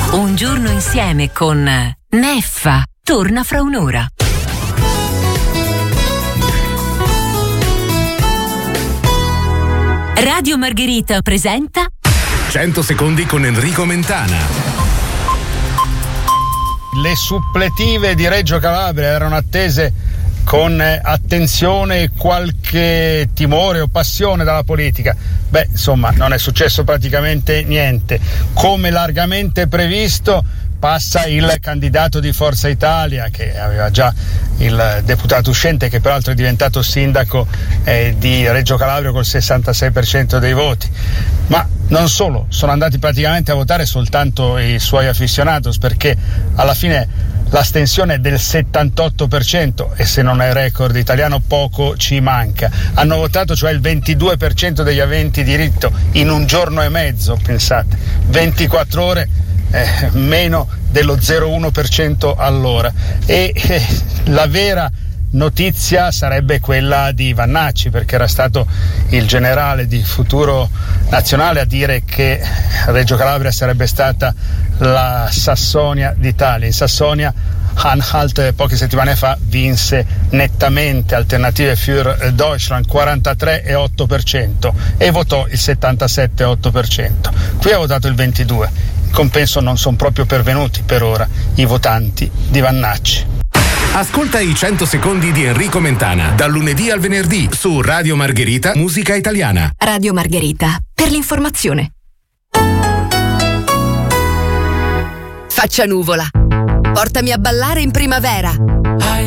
Un giorno insieme con Neffa. Torna fra un'ora. Radio Margherita presenta 100 secondi con Enrico Mentana. Le suppletive di Reggio Calabria erano attese con attenzione e qualche timore o passione dalla politica. Beh, insomma, non è successo praticamente niente. Come largamente previsto, passa il candidato di Forza Italia, che aveva già il deputato uscente, che peraltro è diventato sindaco di Reggio Calabria col 66% dei voti. Ma non solo, sono andati praticamente a votare soltanto i suoi aficionados, perché alla fine l'astensione è del 78% e se non è record italiano poco ci manca. Hanno votato cioè il 22% degli aventi diritto in un giorno e mezzo, pensate, 24 ore. Meno dello 0,1% all'ora. E la vera notizia sarebbe quella di Vannacci, perché era stato il generale di Futuro Nazionale a dire che Reggio Calabria sarebbe stata la Sassonia d'Italia. In Sassonia Anhalt poche settimane fa vinse nettamente Alternative für Deutschland 43,8% e votò il 77,8%. Qui ha votato il 22%. In compenso non sono proprio pervenuti per ora i votanti di Vannacci. Ascolta i 100 secondi di Enrico Mentana dal lunedì al venerdì su Radio Margherita Musica Italiana. Radio Margherita, per l'informazione. Faccia nuvola. Portami a ballare in primavera.